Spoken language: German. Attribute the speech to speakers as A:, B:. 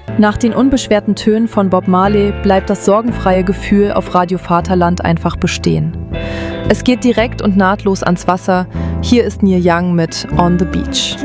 A: Nach den unbeschwerten Tönen von Bob Marley bleibt das sorgenfreie Gefühl auf Radio Vaterland einfach bestehen. Es geht direkt und nahtlos ans Wasser. Hier ist Neil Young mit On the Beach.